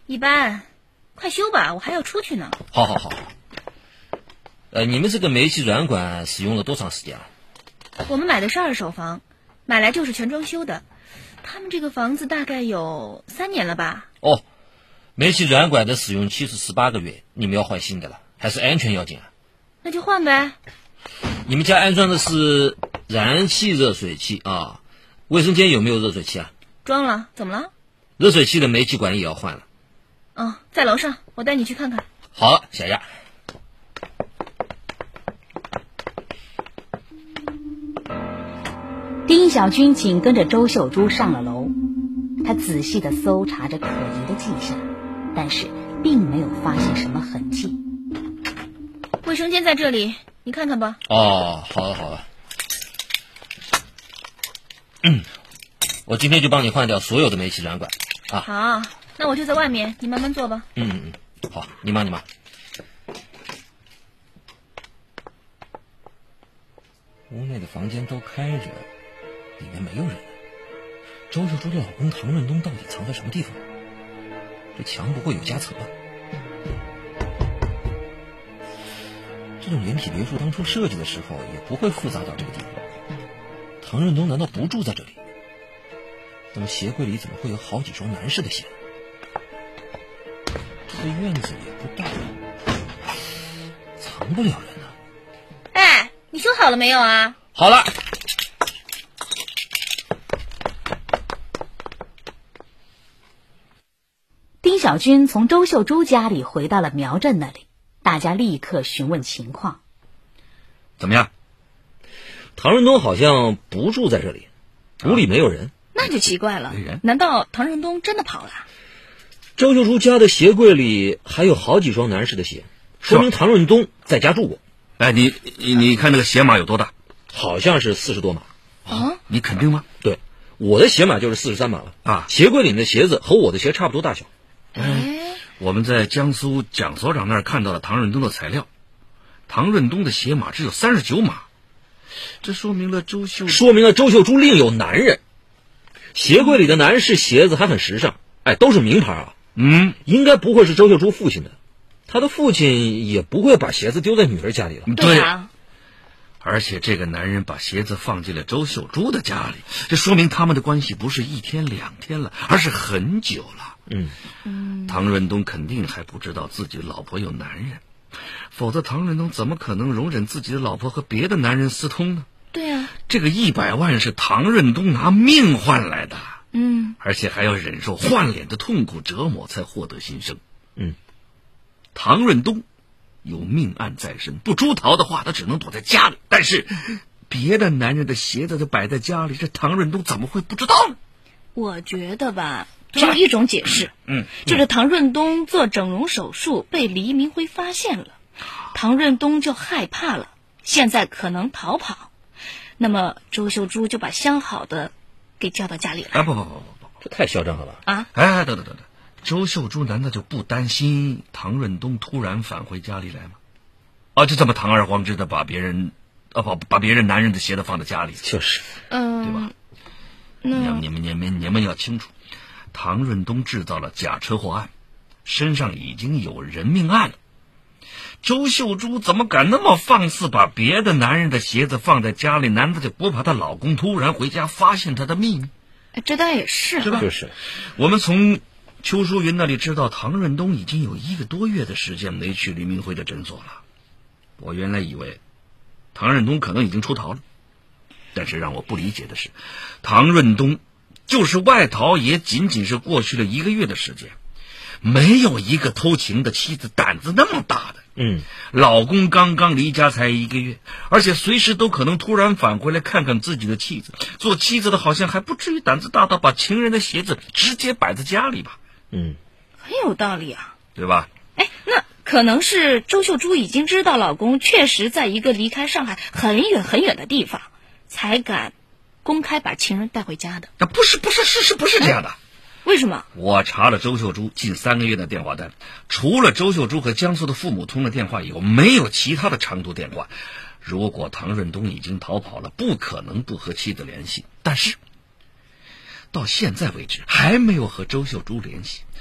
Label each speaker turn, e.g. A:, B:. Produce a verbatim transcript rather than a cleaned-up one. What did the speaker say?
A: 一般，快修吧，我还要出去呢。
B: 好好好。呃，你们这个煤气软管使用了多长时间了？
A: 我们买的是二手房，买来就是全装修的。他们这个房子大概有三年了吧？
B: 哦，煤气软管的使用期是十八个月，你们要换新的了，还是安全要紧啊？
A: 那就换呗。
B: 你们家安装的是燃气热水器啊？卫生间有没有热水器啊？
A: 装了，怎么了？
B: 热水器的煤气管也要换了。
A: 哦，在楼上，我带你去看看。
B: 好，小亚。
C: 丁小军紧跟着周秀珠上了楼，他仔细地搜查着可疑的迹象，但是并没有发现什么痕迹。
A: 卫生间在这里，你看看吧。
B: 哦，好了好了。嗯，我今天就帮你换掉所有的煤气软管啊。
A: 好，那我就在外面，你慢慢做吧。
B: 嗯嗯嗯，好，你忙你忙。屋内的房间都开着，里面没有人。周秀珠的老公唐润东到底藏在什么地方？这墙不会有夹层吧？这种连体别墅当初设计的时候也不会复杂到这个地步。唐润东难道不住在这里？那么鞋柜里怎么会有好几双男士的鞋？这院子也不大，藏不了人呢。
A: 哎，你修好了没有啊？
B: 好了。
C: 丁小军从周秀珠家里回到了苗镇那里，大家立刻询问情况。
B: 怎么样？唐润东好像不住在这里，屋里没有人。
A: 那就奇怪了，难道唐润东真的跑了？
B: 周秀珠家的鞋柜里还有好几双男士的鞋，说明唐润东在家住过。
D: 哎，你你你看那个鞋码有多大？
B: 好像是四十多码。
A: 啊？
D: 你肯定吗？
B: 对，我的鞋码就是四十三码了
D: 啊。
B: 鞋柜里的鞋子和我的鞋差不多大小。
A: 哎，
D: 我们在江苏蒋所长那儿看到了唐润东的材料，唐润东的鞋码只有三十九码，这说明了周秀
B: 说明了周秀珠另有男人。鞋柜里的男士鞋子还很时尚，哎，都是名牌啊。
D: 嗯，
B: 应该不会是周秀珠父亲的，他的父亲也不会把鞋子丢在女儿家里了。
A: 对啊。
D: 而且这个男人把鞋子放进了周秀珠的家里，这说明他们的关系不是一天两天了，而是很久了。
B: 嗯
D: 嗯，唐润东肯定还不知道自己的老婆有男人，否则唐润东怎么可能容忍自己的老婆和别的男人私通呢？
A: 对啊，
D: 这个一百万是唐润东拿命换来的。
A: 嗯，
D: 而且还要忍受换脸的痛苦折磨才获得新生。
B: 嗯，
D: 唐润东有命案在身，不出逃的话，他只能躲在家里。但是别的男人的鞋子就摆在家里，这唐润东怎么会不知道呢？
A: 我觉得吧，只有一种解释，
D: 嗯，
A: 就是唐润东做整容手术被黎明辉发现了，唐润东就害怕了，现在可能逃跑，那么周秀珠就把相好的给叫到家里来。
D: 啊，不不不不不，
B: 这太嚣张了吧？
A: 啊！
D: 哎，等等等等，周秀珠难道就不担心唐润东突然返回家里来吗？啊，就这么堂而皇之的把别人，啊不把别人男人的鞋子放在家里，
B: 就是，
A: 嗯，
D: 对吧？
A: 那
D: 你们你们你们你们要清楚，唐润东制造了假车祸案，身上已经有人命案了。周秀珠怎么敢那么放肆把别的男人的鞋子放在家里？难道就不怕她老公突然回家发现她的秘密？
A: 这倒也是，
D: 是吧？
B: 就是。
D: 我们从邱淑云那里知道，唐润东已经有一个多月的时间没去黎明辉的诊所了。我原来以为唐润东可能已经出逃了，但是让我不理解的是，唐润东就是外逃也仅仅是过去了一个月的时间，没有一个偷情的妻子胆子那么大的。
B: 嗯，
D: 老公刚刚离家才一个月，而且随时都可能突然返回来看看自己的妻子。做妻子的好像还不至于胆子大到把情人的鞋子直接摆在家里吧？
B: 嗯，
A: 很有道理啊，
D: 对吧？
A: 哎，那可能是周秀珠已经知道老公确实在一个离开上海很远很远的地方，才敢公开把情人带回家的。
D: 啊，不是不是，事实不是这样的。
A: 为什么？
D: 我查了周秀珠近三个月的电话单，除了周秀珠和江苏的父母通了电话以后，没有其他的长途电话。如果唐润东已经逃跑了，不可能不和妻子联系，但是到现在为止还没有和周秀珠联系。